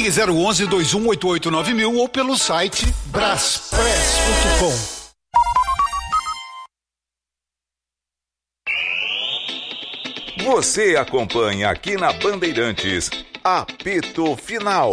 Ligue 011-2188-9000 ou pelo site braspress.com. Você acompanha aqui na Bandeirantes, Apito Final.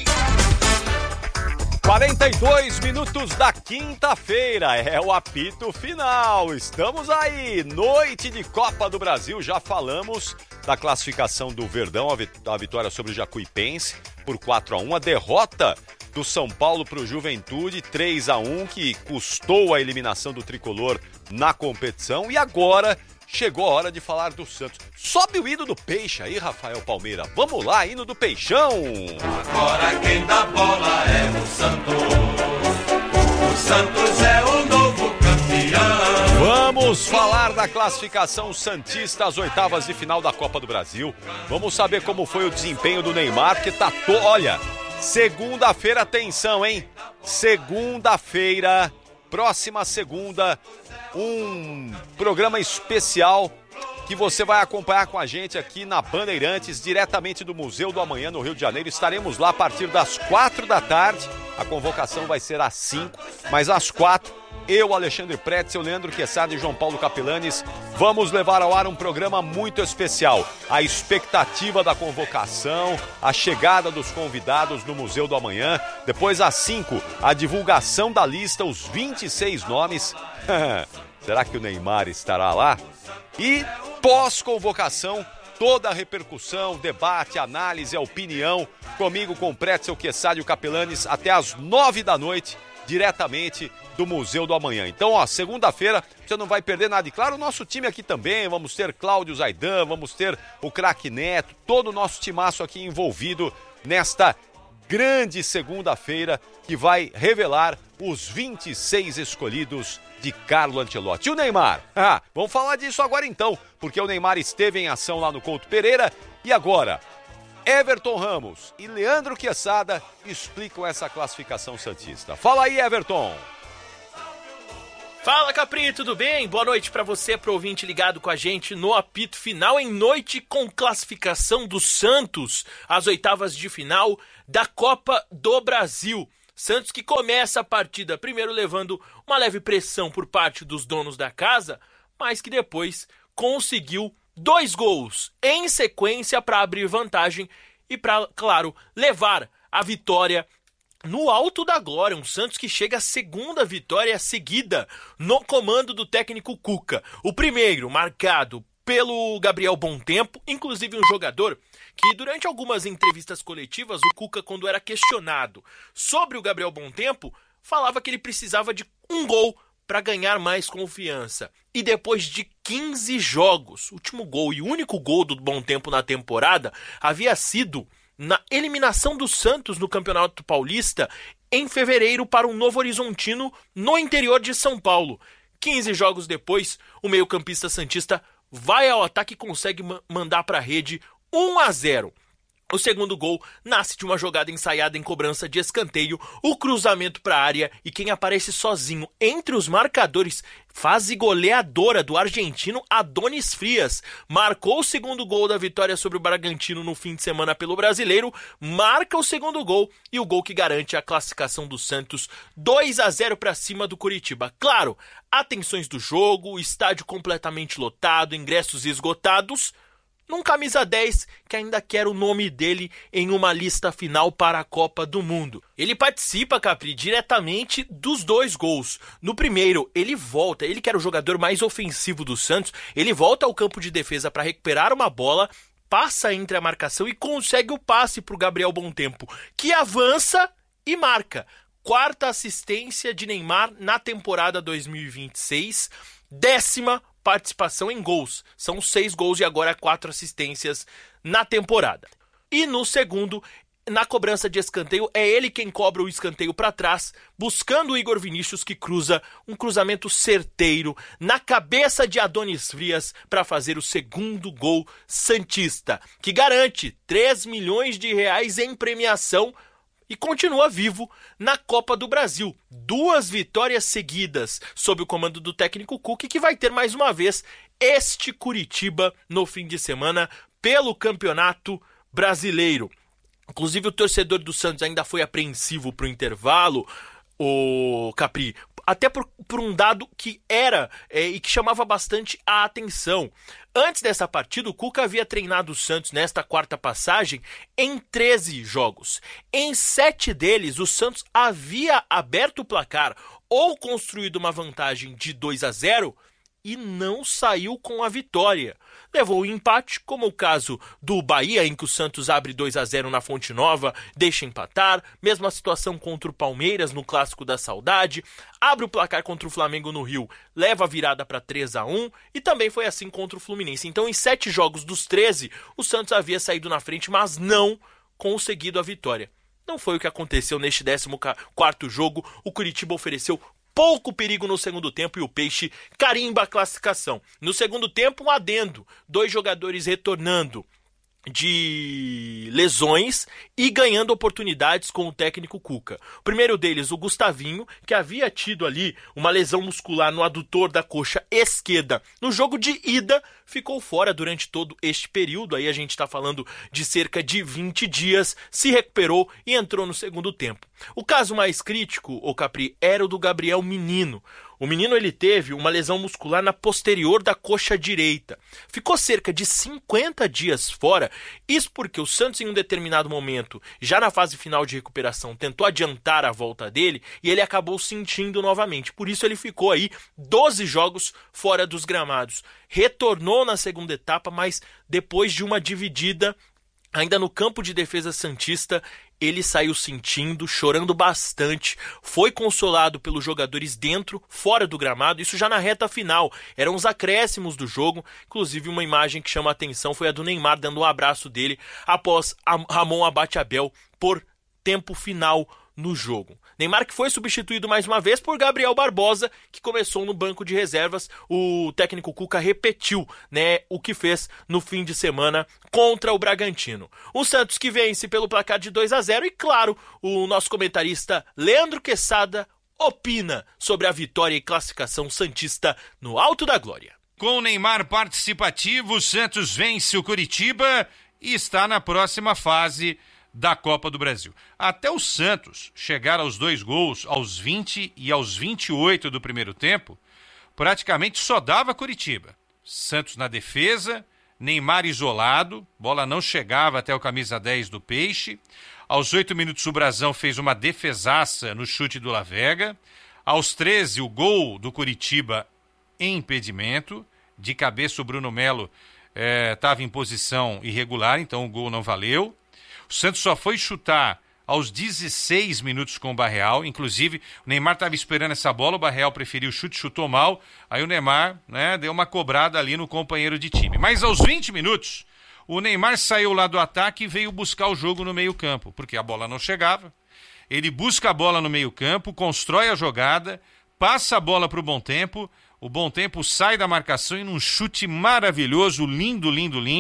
42 minutos da quinta-feira, é o apito final. Estamos aí, noite de Copa do Brasil. Já falamos da classificação do Verdão, a vitória sobre o Jacuipense por 4-1. A derrota do São Paulo para o Juventude, 3-1, que custou a eliminação do tricolor na competição. E agora chegou a hora de falar do Santos. Sobe o hino do Peixe aí, Rafael Palmeira. Vamos lá, hino do Peixão. Agora quem dá bola é o Santos. O Santos é o novo campeão. Vamos falar da classificação santista às oitavas de final da Copa do Brasil. Vamos saber como foi o desempenho do Neymar, porque tá Olha, segunda-feira, atenção, hein? Segunda-feira, próxima segunda, um programa especial que você vai acompanhar com a gente aqui na Bandeirantes, diretamente do Museu do Amanhã, no Rio de Janeiro. Estaremos lá a partir das 4 da tarde. A convocação vai ser às 5, mas às 4, eu, Alexandre Pretzel, Leandro Quesada e João Paulo Capellanes vamos levar ao ar um programa muito especial. A expectativa da convocação, a chegada dos convidados no Museu do Amanhã. Depois, às 5, a divulgação da lista, os 26 nomes. Será que o Neymar estará lá? E pós-convocação, toda a repercussão, debate, análise, opinião, comigo, com Pretzel, Quesada e o Capellanes, até às 9 da noite, diretamente do Museu do Amanhã. Então, ó, segunda-feira, você não vai perder nada. E claro, o nosso time aqui também, vamos ter Cláudio Zaidan, vamos ter o craque Neto, todo o nosso timaço aqui envolvido nesta grande segunda-feira que vai revelar os 26 escolhidos de Carlo Ancelotti. E o Neymar? Vamos falar disso agora então, porque o Neymar esteve em ação lá no Couto Pereira e agora Everton Ramos e Leandro Quesada explicam essa classificação santista. Fala aí, Everton! Fala, Capri, tudo bem? Boa noite pra você, pro ouvinte ligado com a gente no apito final, em noite com classificação do Santos às oitavas de final da Copa do Brasil. Santos que começa a partida primeiro levando uma leve pressão por parte dos donos da casa, mas que depois conseguiu 2 gols em sequência para abrir vantagem e para, claro, levar a vitória no alto da glória. Um Santos que chega à segunda vitória seguida no comando do técnico Cuca. O primeiro marcado pelo Gabriel Bontempo, inclusive um jogador que durante algumas entrevistas coletivas o Cuca, quando era questionado sobre o Gabriel Bontempo, falava que ele precisava de um gol para ganhar mais confiança. E depois de 15 jogos, o último gol e único gol do Bontempo na temporada havia sido na eliminação do Santos no Campeonato Paulista em fevereiro para o Novo Horizontino no interior de São Paulo. 15 jogos depois, o meio-campista santista vai ao ataque e consegue mandar para a rede 1-0. O segundo gol nasce de uma jogada ensaiada em cobrança de escanteio, o cruzamento para a área e quem aparece sozinho entre os marcadores, fase goleadora do argentino Adonis Frias. Marcou o segundo gol da vitória sobre o Bragantino no fim de semana pelo Brasileiro, marca o segundo gol e o gol que garante a classificação do Santos 2-0 para cima do Coritiba. Claro, atenções do jogo, estádio completamente lotado, ingressos esgotados, num camisa 10 que ainda quer o nome dele em uma lista final para a Copa do Mundo. Ele participa, Capri, diretamente dos 2 gols. No primeiro, ele volta, ele que era o jogador mais ofensivo do Santos, ele volta ao campo de defesa para recuperar uma bola, passa entre a marcação e consegue o passe para o Gabriel Bontempo, que avança e marca. 4ª assistência de Neymar na temporada 2026, 10ª participação em gols. São 6 gols e agora 4 assistências na temporada. E no segundo, na cobrança de escanteio, é ele quem cobra o escanteio para trás, buscando o Igor Vinícius, que cruza um cruzamento certeiro na cabeça de Adonis Frias para fazer o segundo gol santista, que garante 3 milhões de reais em premiação e continua vivo na Copa do Brasil. 2 vitórias seguidas sob o comando do técnico Cuca, que vai ter mais uma vez este Curitiba no fim de semana pelo Campeonato Brasileiro. Inclusive o torcedor do Santos ainda foi apreensivo pro intervalo, o Capri, até por um dado que era e que chamava bastante a atenção. Antes dessa partida, o Cuca havia treinado o Santos nesta quarta passagem em 13 jogos. Em 7 deles, o Santos havia aberto o placar ou construído uma vantagem de 2-0 e não saiu com a vitória. Levou o empate, como o caso do Bahia, em que o Santos abre 2-0 na Fonte Nova, deixa empatar. Mesma situação contra o Palmeiras no Clássico da Saudade. Abre o placar contra o Flamengo no Rio, leva a virada para 3-1 e também foi assim contra o Fluminense. Então, em 7 jogos dos 13, o Santos havia saído na frente, mas não conseguido a vitória. Não foi o que aconteceu neste 14º jogo. O Curitiba ofereceu pouco perigo no segundo tempo e o Peixe carimba a classificação. No segundo tempo, um adendo. 2 jogadores retornando de lesões e ganhando oportunidades com o técnico Cuca. O primeiro deles, o Gustavinho, que havia tido ali uma lesão muscular no adutor da coxa esquerda. No jogo de ida, ficou fora durante todo este período. Aí a gente está falando de cerca de 20 dias, se recuperou e entrou no segundo tempo. O caso mais crítico, o Capri, era o do Gabriel Menino. O menino ele teve uma lesão muscular na posterior da coxa direita. Ficou cerca de 50 dias fora, isso porque o Santos em um determinado momento, já na fase final de recuperação, tentou adiantar a volta dele e ele acabou sentindo novamente. Por isso ele ficou aí 12 jogos fora dos gramados. Retornou na segunda etapa, mas depois de uma dividida, ainda no campo de defesa santista, ele saiu sentindo, chorando bastante, foi consolado pelos jogadores dentro, fora do gramado, isso já na reta final, eram os acréscimos do jogo, inclusive uma imagem que chama a atenção foi a do Neymar dando um abraço dele após Ramon Abate Abel por tempo final no jogo. Neymar que foi substituído mais uma vez por Gabriel Barbosa, que começou no banco de reservas. O técnico Cuca repetiu, o que fez no fim de semana contra o Bragantino. O Santos que vence pelo placar de 2-0 e, claro, o nosso comentarista Leandro Quesada opina sobre a vitória e classificação santista no Alto da Glória. Com o Neymar participativo, o Santos vence o Curitiba e está na próxima fase da Copa do Brasil. Até o Santos chegar aos 2 gols, aos 20 e aos 28 do primeiro tempo, praticamente só dava Curitiba. Santos na defesa, Neymar isolado, bola não chegava até o camisa 10 do Peixe. Aos 8 minutos o Brazão fez uma defesaça no chute do Lavega. Aos 13 o gol do Curitiba em impedimento. De cabeça o Bruno Melo estava em posição irregular, então o gol não valeu. O Santos só foi chutar aos 16 minutos com o Barreal. Inclusive, o Neymar estava esperando essa bola, o Barreal preferiu o chute, chutou mal. Aí o Neymar deu uma cobrada ali no companheiro de time. Mas aos 20 minutos, o Neymar saiu lá do ataque e veio buscar o jogo no meio-campo, porque a bola não chegava. Ele busca a bola no meio-campo, constrói a jogada, passa a bola para o Bom Tempo. O Bom Tempo sai da marcação e num chute maravilhoso, lindo,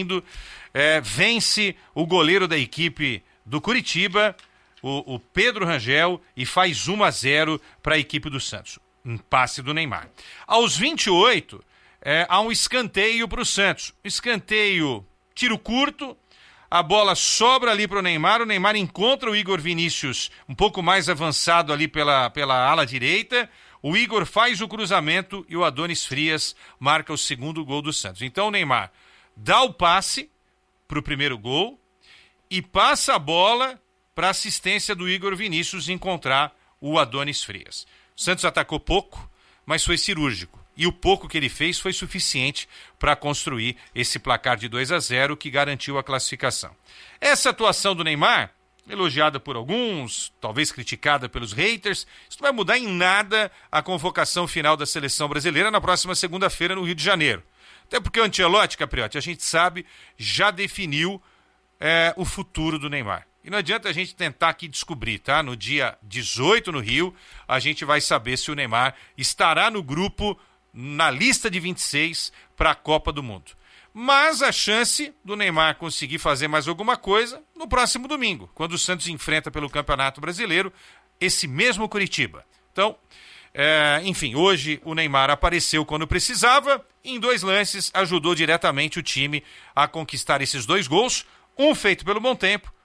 vence o goleiro da equipe do Curitiba, o Pedro Rangel, e faz 1-0 para a equipe do Santos. Um passe do Neymar. Aos 28, há um escanteio para o Santos. Escanteio, tiro curto, a bola sobra ali para o Neymar encontra o Igor Vinícius um pouco mais avançado ali pela ala direita. O Igor faz o cruzamento e o Adonis Frias marca o segundo gol do Santos. Então o Neymar dá o passe para o primeiro gol e passa a bola para a assistência do Igor Vinícius encontrar o Adonis Frias. O Santos atacou pouco, mas foi cirúrgico. E o pouco que ele fez foi suficiente para construir esse placar de 2-0 que garantiu a classificação. Essa atuação do Neymar, elogiada por alguns, talvez criticada pelos haters, isso não vai mudar em nada a convocação final da seleção brasileira na próxima segunda-feira no Rio de Janeiro. Até porque o Ancelotti, Capriotti, a gente sabe, já definiu o futuro do Neymar. E não adianta a gente tentar aqui descobrir, tá? No dia 18 no Rio, a gente vai saber se o Neymar estará no grupo, na lista de 26 para a Copa do Mundo. Mas a chance do Neymar conseguir fazer mais alguma coisa no próximo domingo, quando o Santos enfrenta pelo Campeonato Brasileiro esse mesmo Curitiba. Então, enfim, hoje o Neymar apareceu quando precisava, em 2 lances ajudou diretamente o time a conquistar esses 2 gols, um feito pelo Bom Tempo,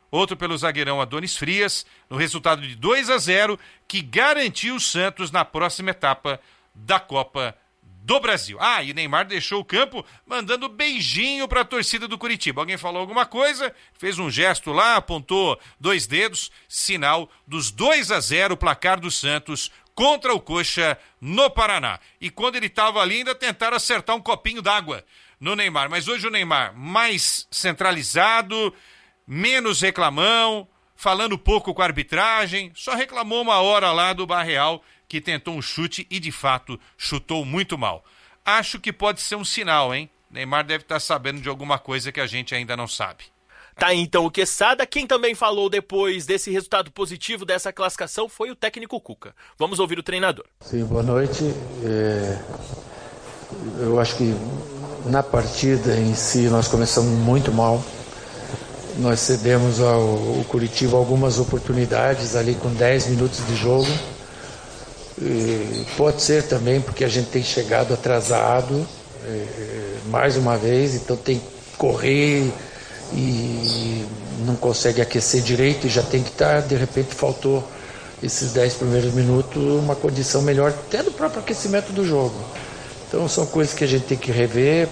outro pelo zagueirão Adonis Frias, no resultado de 2-0, que garantiu o Santos na próxima etapa da Copa do Brasil. E Neymar deixou o campo mandando beijinho para a torcida do Curitiba. Alguém falou alguma coisa, fez um gesto lá, apontou 2 dedos, sinal dos 2-0, o placar do Santos contra o Coxa no Paraná. E quando ele estava ali, ainda tentaram acertar um copinho d'água no Neymar. Mas hoje o Neymar mais centralizado, menos reclamão, falando pouco com a arbitragem, só reclamou uma hora lá do Barreal, que tentou um chute e, de fato, chutou muito mal. Acho que pode ser um sinal, hein? Neymar deve estar sabendo de alguma coisa que a gente ainda não sabe. Tá aí, então, o Quesada. Quem também falou depois desse resultado positivo, dessa classificação, foi o técnico Cuca. Vamos ouvir o treinador. Sim, boa noite. Eu acho que na partida em si nós começamos muito mal. Nós cedemos ao Curitiba algumas oportunidades ali com 10 minutos de jogo. Pode ser também porque a gente tem chegado atrasado mais uma vez, então tem que correr e não consegue aquecer direito e já tem que estar, de repente faltou esses 10 primeiros minutos uma condição melhor até do próprio aquecimento do jogo. Então são coisas que a gente tem que rever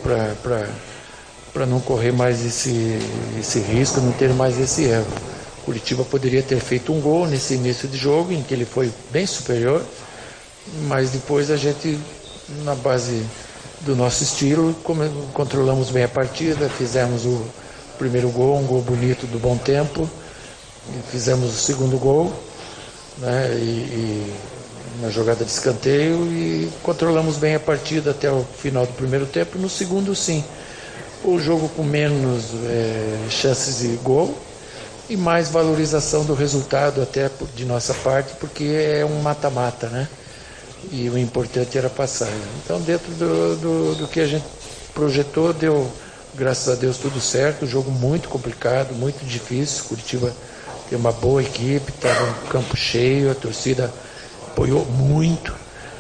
para não correr mais esse risco, não ter mais esse erro. Curitiba poderia ter feito um gol nesse início de jogo em que ele foi bem superior, mas depois a gente, na base do nosso estilo, controlamos bem a partida, fizemos o primeiro gol, um gol bonito do bom tempo, fizemos o segundo gol, né, e uma jogada de escanteio, e controlamos bem a partida até o final do primeiro tempo. No segundo, sim, o jogo com menos chances de gol e mais valorização do resultado até de nossa parte, porque é um mata-mata, né? E o importante era passar. Então, dentro do que a gente projetou, deu, graças a Deus, tudo certo. Um jogo muito complicado, muito difícil. Curitiba tem uma boa equipe, estava um campo cheio, a torcida apoiou muito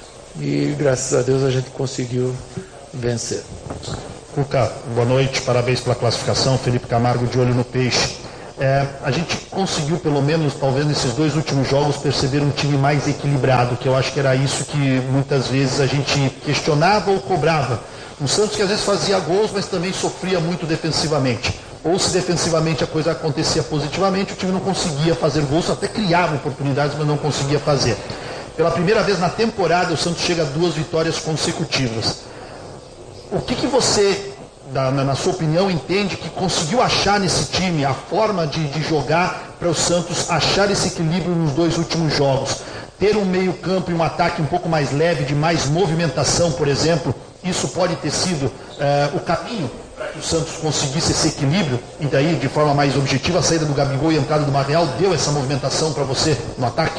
e, graças a Deus, a gente conseguiu vencer. Cuca, boa noite, parabéns pela classificação. Felipe Camargo, de olho no peixe. A gente conseguiu, pelo menos, talvez nesses 2 últimos jogos, perceber um time mais equilibrado, que eu acho que era isso que muitas vezes a gente questionava ou cobrava. Um Santos que às vezes fazia gols, mas também sofria muito defensivamente. Ou se defensivamente a coisa acontecia positivamente, o time não conseguia fazer gols, até criava oportunidades, mas não conseguia fazer. Pela primeira vez na temporada, o Santos chega a 2 vitórias consecutivas. O que você, na sua opinião, entende que conseguiu achar nesse time, a forma de jogar para o Santos achar esse equilíbrio nos 2 últimos jogos? Ter um meio campo e um ataque um pouco mais leve, de mais movimentação, por exemplo, isso pode ter sido o caminho para que o Santos conseguisse esse equilíbrio? E daí, de forma mais objetiva, a saída do Gabigol e a entrada do Barreal deu essa movimentação para você no ataque?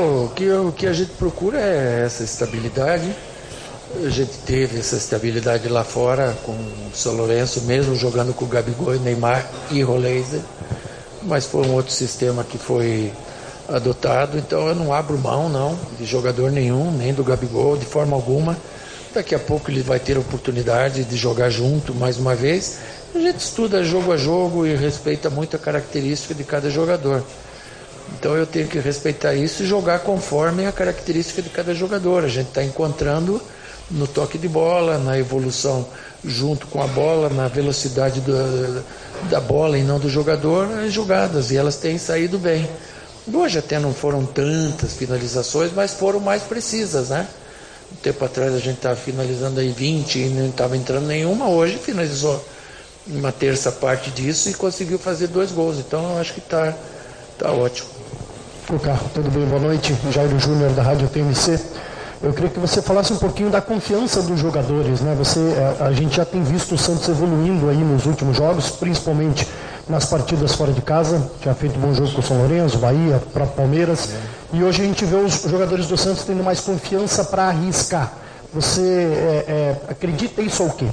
O que a gente procura é essa estabilidade. A gente teve essa estabilidade lá fora com o São Lourenço, mesmo jogando com o Gabigol, Neymar e Roleiser, mas foi um outro sistema que foi adotado, então eu não abro mão não de jogador nenhum, nem do Gabigol, de forma alguma. Daqui a pouco ele vai ter a oportunidade de jogar junto mais uma vez. A gente estuda jogo a jogo e respeita muito a característica de cada jogador. Então eu tenho que respeitar isso e jogar conforme a característica de cada jogador. A gente está encontrando no toque de bola, na evolução junto com a bola, na velocidade da bola e não do jogador, as jogadas, e elas têm saído bem. Hoje até não foram tantas finalizações, mas foram mais precisas, né? Um tempo atrás a gente estava finalizando aí 20 e não estava entrando nenhuma, hoje finalizou uma terça parte disso e conseguiu fazer 2 gols, então eu acho que está ótimo. Cuca, tudo bem? Boa noite, Jairo Júnior da Rádio TMC. Eu queria que você falasse um pouquinho da confiança dos jogadores, né? A gente já tem visto o Santos evoluindo aí nos últimos jogos, principalmente nas partidas fora de casa. Tinha feito um bom jogo com o São Lourenço, Bahia, para Palmeiras. E hoje a gente vê os jogadores do Santos tendo mais confiança para arriscar. Você acredita isso ou o quê?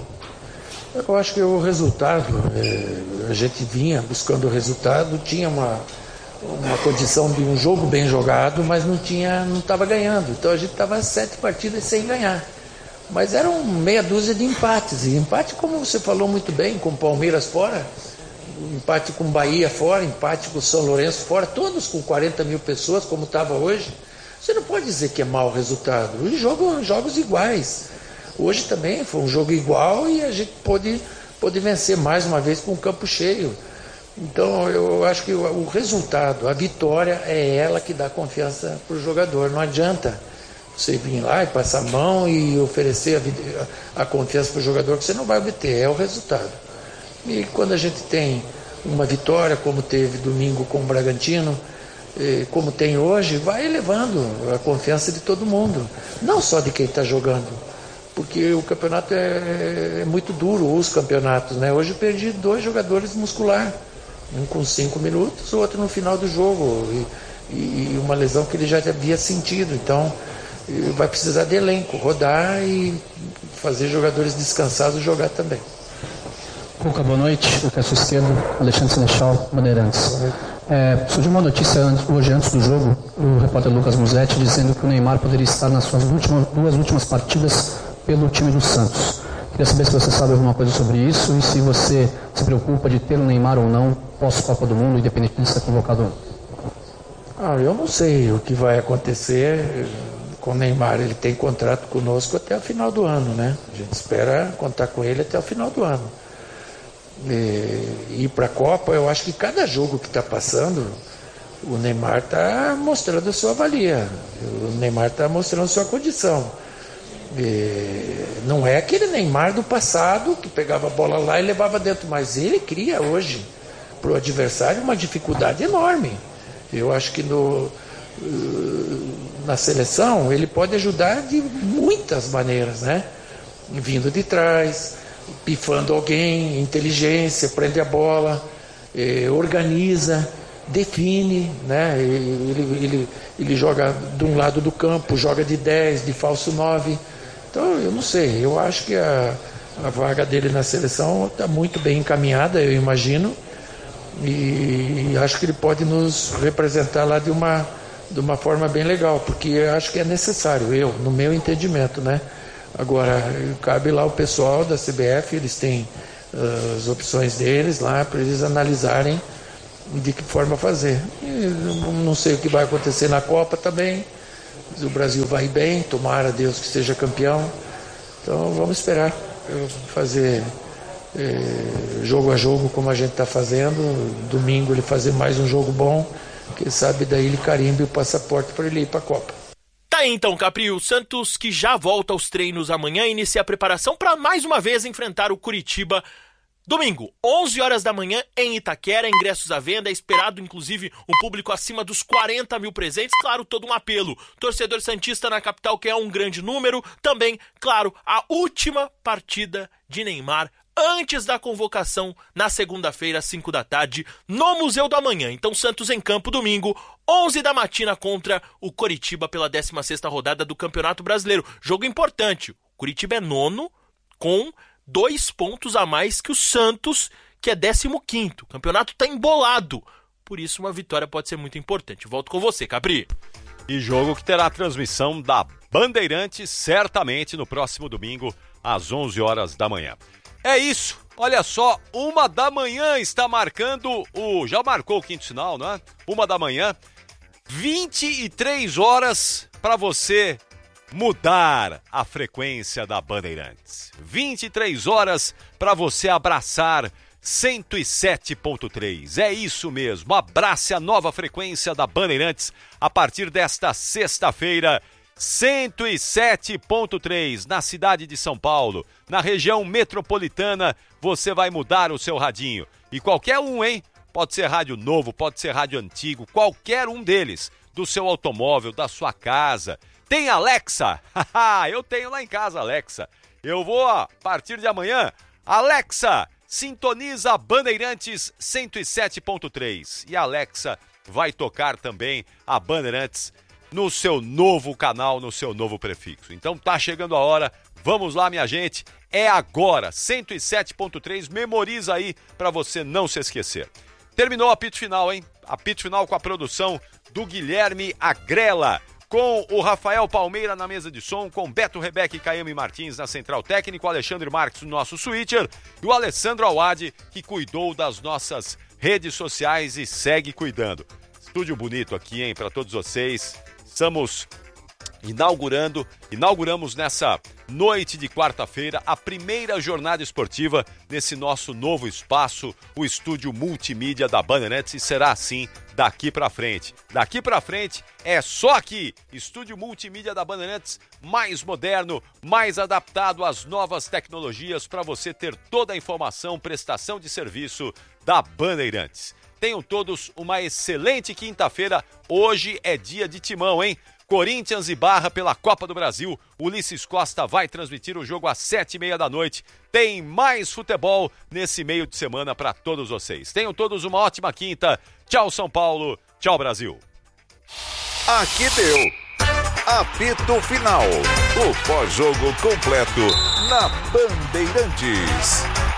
Eu acho que o resultado, a gente vinha buscando o resultado, tinha uma condição de um jogo bem jogado, mas não estava ganhando. Então a gente estava 7 partidas sem ganhar. Mas eram meia dúzia de empates. E empate, como você falou muito bem, com o Palmeiras fora, empate com o Bahia fora, empate com o São Lourenço fora, todos com 40 mil pessoas, como estava hoje. Você não pode dizer que é mau resultado. Os jogos iguais. Hoje também foi um jogo igual e a gente pôde vencer mais uma vez com o campo cheio. Então eu acho que o resultado, a vitória, é ela que dá confiança para o jogador. Não adianta você vir lá e passar a mão e oferecer a confiança para o jogador, que você não vai obter, é o resultado. E quando a gente tem uma vitória, como teve domingo com o Bragantino, como tem hoje, vai elevando a confiança de todo mundo, não só de quem está jogando, porque o campeonato é muito duro, os campeonatos, né? Hoje eu perdi 2 jogadores muscular, um com 5 minutos, o outro no final do jogo, e uma lesão que ele já havia sentido. Então vai precisar de elenco, rodar e fazer jogadores descansados jogar também. Cuca, boa noite. Eu quero esquerdo, Alexandre Senechal, Bandeirantes. Surgiu uma notícia hoje antes do jogo, do repórter Lucas Musetti, dizendo que o Neymar poderia estar nas suas 2 últimas partidas pelo time do Santos. Queria saber se você sabe alguma coisa sobre isso e se você se preocupa de ter o Neymar ou não pós-Copa do Mundo, independente de ser convocado ou não. Eu não sei o que vai acontecer com o Neymar. Ele tem contrato conosco até o final do ano, né? A gente espera contar com ele até o final do ano. Ir para a Copa, eu acho que cada jogo que está passando, o Neymar está mostrando a sua valia, o Neymar está mostrando a sua condição. Não é aquele Neymar do passado que pegava a bola lá e levava dentro, mas ele cria hoje para o adversário uma dificuldade enorme. Eu acho que na seleção ele pode ajudar de muitas maneiras, né? Vindo de trás, pifando alguém, inteligência, prende a bola, organiza, define, né? Ele joga de um lado do campo, joga de 10, de falso 9. Então eu não sei, eu acho que a vaga dele na seleção está muito bem encaminhada, eu imagino, e acho que ele pode nos representar lá de uma forma bem legal, porque eu acho que é necessário, no meu entendimento, né? Agora, cabe lá o pessoal da CBF, eles têm as opções deles lá para eles analisarem de que forma fazer. Não sei o que vai acontecer na Copa também, o Brasil vai bem, tomara Deus que seja campeão. Então vamos esperar fazer jogo a jogo como a gente está fazendo. Domingo ele fazer mais um jogo bom, quem sabe daí ele carimbe o passaporte para ele ir para a Copa. Tá aí então, Capri, o Santos que já volta aos treinos amanhã e inicia a preparação para mais uma vez enfrentar o Curitiba domingo, 11 horas da manhã em Itaquera, ingressos à venda, é esperado inclusive um público acima dos 40 mil presentes, claro, todo um apelo, torcedor santista na capital que é um grande número, também, claro, a última partida de Neymar antes da convocação na segunda-feira, às 5 da tarde, no Museu do Amanhã. Então, Santos em campo domingo, 11 da matina contra o Coritiba pela 16ª rodada do Campeonato Brasileiro. Jogo importante. O Coritiba é 9º com 2 pontos a mais que o Santos, que é 15º. O campeonato está embolado. Por isso, uma vitória pode ser muito importante. Volto com você, Capri. E jogo que terá transmissão da Bandeirantes, certamente no próximo domingo, às 11 horas da manhã. É isso, olha só, 1 da manhã está marcando já marcou o quinto sinal, não é? 1 da manhã, 23 horas para você mudar a frequência da Bandeirantes. 23 horas para você abraçar 107.3. É isso mesmo, abrace a nova frequência da Bandeirantes a partir desta sexta-feira. 107.3 na cidade de São Paulo, na região metropolitana, você vai mudar o seu radinho. E qualquer um, hein? Pode ser rádio novo, pode ser rádio antigo, qualquer um deles, do seu automóvel, da sua casa. Tem Alexa? Eu tenho lá em casa, Alexa. Eu vou, a partir de amanhã, Alexa, sintoniza Bandeirantes 107.3. E a Alexa vai tocar também a Bandeirantes no seu novo canal, no seu novo prefixo. Então tá chegando a hora, vamos lá minha gente, é agora, 107.3, memoriza aí para você não se esquecer. Terminou o apito final, hein? Apito final com a produção do Guilherme Agrela. com o Rafael Palmeira na mesa de som, com Beto Rebeca e Caeme Martins na central técnico, o Alexandre Marques, o nosso switcher, e o Alessandro Awad, que cuidou das nossas redes sociais e segue cuidando. Estúdio bonito aqui, hein, para todos vocês. Estamos inauguramos nessa noite de quarta-feira a primeira jornada esportiva nesse nosso novo espaço, o estúdio multimídia da Bandeirantes, e será assim daqui pra frente. Daqui pra frente é só aqui, estúdio multimídia da Bandeirantes, mais moderno, mais adaptado às novas tecnologias para você ter toda a informação, prestação de serviço da Bandeirantes. Tenham todos uma excelente quinta-feira. Hoje é dia de timão, hein? Corinthians e Barra pela Copa do Brasil. Ulisses Costa vai transmitir o jogo às 7h30 da noite. Tem mais futebol nesse meio de semana para todos vocês. Tenham todos uma ótima quinta. Tchau, São Paulo. Tchau, Brasil. Aqui deu. Apito Final. O pós-jogo completo na Bandeirantes.